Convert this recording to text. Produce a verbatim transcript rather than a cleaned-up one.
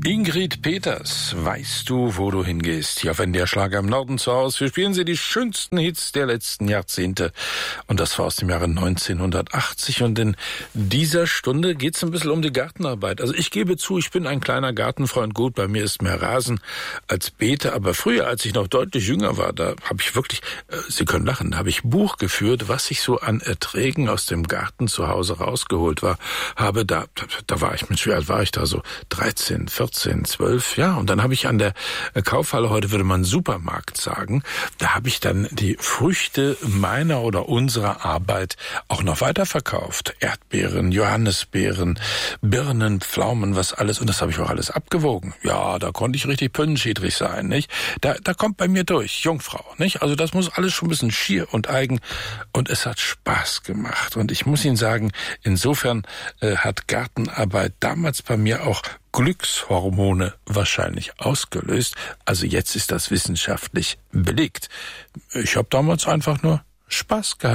Ingrid Peters, weißt du, wo du hingehst? Hier auf N D R Schlager im Norden zu Hause. Wir spielen sie die schönsten Hits der letzten Jahrzehnte. Und das war aus dem Jahre neunzehnhundertachtzig. Und in dieser Stunde geht's ein bisschen um die Gartenarbeit. Also ich gebe zu, ich bin ein kleiner Gartenfreund. Gut, bei mir ist mehr Rasen als Beete. Aber früher, als ich noch deutlich jünger war, da habe ich wirklich, äh, Sie können lachen, da habe ich Buch geführt, was ich so an Erträgen aus dem Garten zu Hause rausgeholt war, habe. Da, da war ich, Mensch, wie alt war ich da? So dreizehn, vierzehn, zwölf, ja. Und dann habe ich an der Kaufhalle, heute würde man Supermarkt sagen, da habe ich dann die Früchte meiner oder unserer Arbeit auch noch weiterverkauft. Erdbeeren, Johannisbeeren, Birnen, Pflaumen, was alles. Und das habe ich auch alles abgewogen. Ja, da konnte ich richtig pönnenschiedrig sein, nicht? Da, da kommt bei mir durch, Jungfrau, nicht? Also das muss alles schon ein bisschen schier und eigen. Und es hat Spaß gemacht. Und ich muss Ihnen sagen, insofern äh, hat Gartenarbeit damals bei mir auch Glückshormone wahrscheinlich ausgelöst. Also jetzt ist das wissenschaftlich belegt. Ich habe damals einfach nur Spaß gehabt.